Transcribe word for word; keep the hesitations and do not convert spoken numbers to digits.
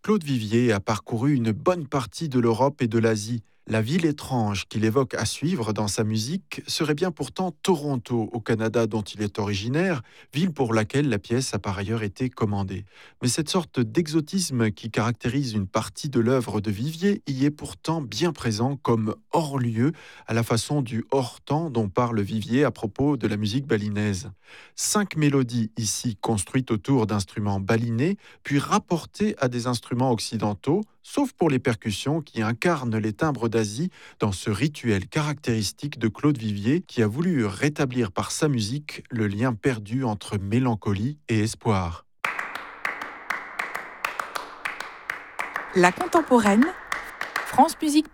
Claude Vivier a parcouru une bonne partie de l'Europe et de l'Asie. La ville étrange qu'il évoque à suivre dans sa musique serait bien pourtant Toronto, au Canada, dont il est originaire, ville pour laquelle la pièce a par ailleurs été commandée. Mais cette sorte d'exotisme qui caractérise une partie de l'œuvre de Vivier y est pourtant bien présent comme hors-lieu, à la façon du hors-temps dont parle Vivier à propos de la musique balinaise. Cinq mélodies ici construites autour d'instruments balinés, puis rapportées à des instruments occidentaux, sauf pour les percussions qui incarnent les timbres d'Asie dans ce rituel caractéristique de Claude Vivier qui a voulu rétablir par sa musique le lien perdu entre mélancolie et espoir. La contemporaine, France Musique.